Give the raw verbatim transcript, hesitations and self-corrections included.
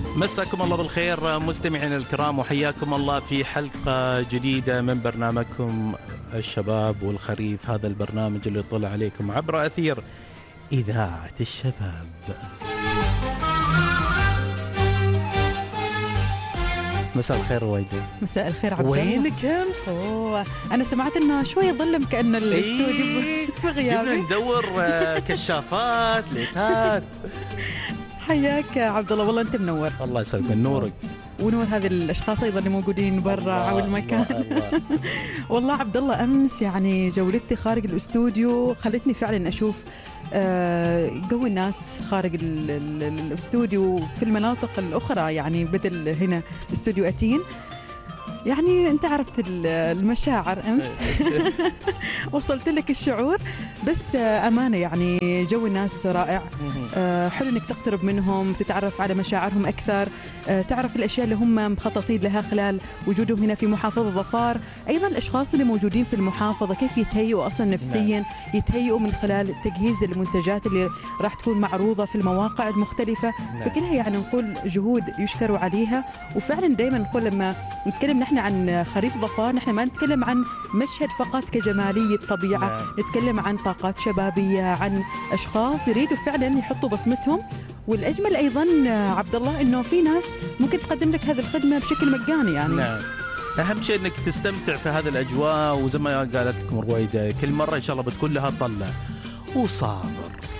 مساكم الله بالخير مستمعينا الكرام، وحياكم الله في حلقة جديدة من برنامجكم الشباب والخريف. هذا البرنامج اللي يطلع عليكم عبر أثير إذاعة الشباب. مساء الخير رويدة. مساء الخير عبد الله. وينك امس؟ اوه انا سمعت انه شوي ظلم كأن الاستوديو إيه؟ بغيابي. جبنا ندور كشافات ليتات. حياك عبد الله، والله انت منور. الله يسلمك، من نورك ونور هذه الاشخاص ايضا اللي موجودين برا على المكان. الله الله. والله عبد الله امس يعني جولتي خارج الاستوديو خلتني فعلا اشوف جو الناس خارج ال ال الاستوديو في المناطق الاخرى، يعني بدل هنا استوديو أتين. يعني انت عرفت المشاعر امس. وصلت لك الشعور، بس امانه يعني جو الناس رائع. حلو انك تقترب منهم، تتعرف على مشاعرهم اكثر، تعرف الاشياء اللي هم مخططين لها خلال وجودهم هنا في محافظه ظفار. ايضا الاشخاص اللي موجودين في المحافظه كيف يتهيئوا اصلا نفسيا، يتهيئوا من خلال تجهيز المنتجات اللي راح تكون معروضه في المواقع المختلفه. فكلها يعني نقول جهود يشكروا عليها. وفعلا دائما نقول لما نتكلم نحن عن خريف ظفار، نحن ما نتكلم عن مشهد فقط كجمالية طبيعة، نعم. نتكلم عن طاقات شبابية، عن أشخاص يريدوا فعلا يحطوا بصمتهم. والأجمل أيضا عبد الله إنه في ناس ممكن تقدم لك هذه الخدمة بشكل مجاني يعني. نعم. أهم شيء إنك تستمتع في هذه الأجواء، وزي ما قالت لكم رويدة كل مرة إن شاء الله بتكون لها طلة. وصابر